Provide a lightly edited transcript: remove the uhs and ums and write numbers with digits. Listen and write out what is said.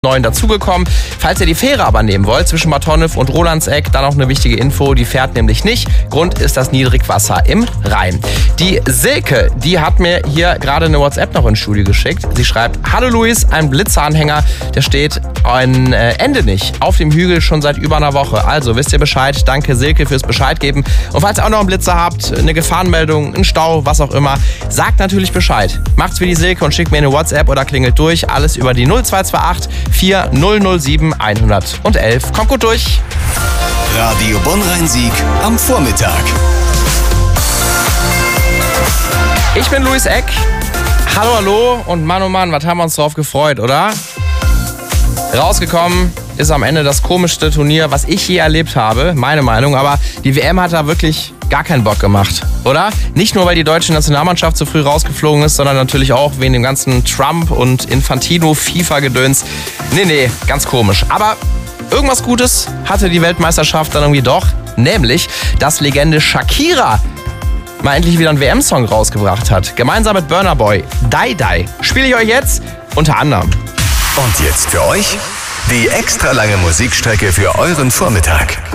9 dazugekommen. Falls ihr die Fähre aber nehmen wollt, zwischen Bad Honnef und Rolandseck, dann noch eine wichtige Info, die fährt nämlich nicht. Grund ist das Niedrigwasser im Rhein. Die Silke, die hat mir hier gerade eine WhatsApp noch ins Studio geschickt. Sie schreibt: Hallo Luis, ein Blitzeranhänger, der steht ein Ende nicht auf dem Hügel schon seit über einer Woche. Also wisst ihr Bescheid, danke Silke fürs Bescheid geben. Und falls ihr auch noch einen Blitzer habt, eine Gefahrenmeldung, einen Stau, was auch immer, sagt natürlich Bescheid. Macht's wie die Silke und schickt mir eine WhatsApp oder klingelt durch. Alles über die 0228 4007 111. Kommt gut durch. Radio Bonn-Rhein-Sieg am Vormittag. Ich bin Luis Eck. Hallo, hallo und Mann, oh Mann, was haben wir uns drauf gefreut, oder? Rausgekommen ist am Ende das komischste Turnier, was ich je erlebt habe, meine Meinung. Aber die WM hat da wirklich gar keinen Bock gemacht, oder? Nicht nur, weil die deutsche Nationalmannschaft zu früh rausgeflogen ist, sondern natürlich auch wegen dem ganzen Trump und Infantino FIFA-Gedöns. Nee, ganz komisch. Aber irgendwas Gutes hatte die Weltmeisterschaft dann irgendwie doch. Nämlich, dass Legende Shakira mal endlich wieder einen WM-Song rausgebracht hat. Gemeinsam mit Burna Boy. Die Die. Spiele ich euch jetzt unter anderem. Und jetzt für euch die extra lange Musikstrecke für euren Vormittag.